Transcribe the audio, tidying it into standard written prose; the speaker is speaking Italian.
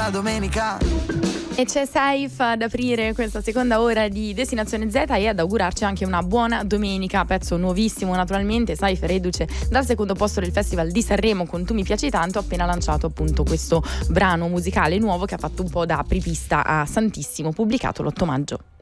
buona domenica. E c'è Saif ad aprire questa seconda ora di Destinazione Z e ad augurarci anche una buona domenica. Pezzo nuovissimo naturalmente, Saif reduce dal secondo posto del Festival di Sanremo con Tu mi piaci tanto, appena lanciato appunto questo brano musicale nuovo che ha fatto un po' da apripista a Santissimo, pubblicato l'8 maggio.